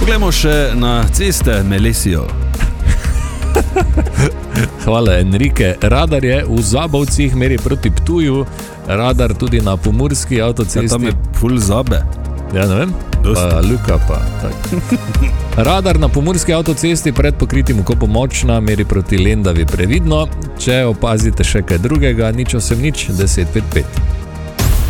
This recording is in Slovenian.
Poglejmo še na ceste Melesijo. Hvala, Enrique. Radar je v Zabovcih, meri proti Ptuju, radar tudi na pomurski avtocesti. Ja, tam je ful Zabe. Ja, ne vem. Pa Luka pa. Radar na pomurski avtocesti pred pokritim vkopom Močna, meri proti Lendavi previdno. Če opazite še kaj drugega, 085 10 55.